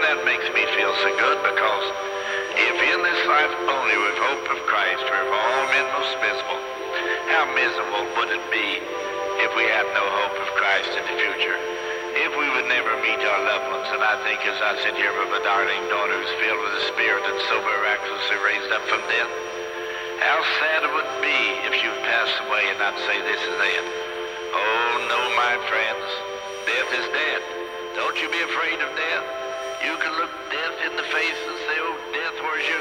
that makes me feel so good, because if in this life only with hope of Christ were of all men most miserable, how miserable would it be if we had no hope of Christ in the future? If we would never meet our loved ones. And I think as I sit here with my darling daughter who's filled with the Spirit and so miraculously raised up from death, how sad it would be if you passed away and not say this is it. Oh no, my friends, death is dead. Don't you be afraid of death. You can look death in the face and say, oh, death, where's your